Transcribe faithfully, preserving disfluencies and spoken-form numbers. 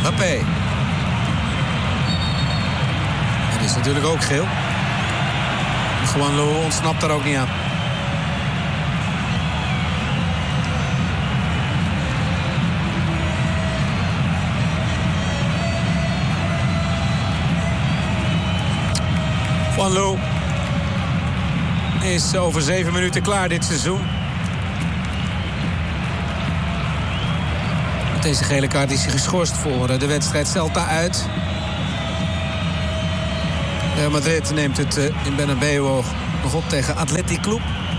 Mbappé. Dat is natuurlijk ook geel. Gewoon Lo ontsnapt daar ook niet aan. Van Lo is over zeven minuten klaar dit seizoen. Met deze gele kaart is hij geschorst voor de wedstrijd Celta uit. Real Madrid neemt het in Bernabeu nog op tegen Athletic Club.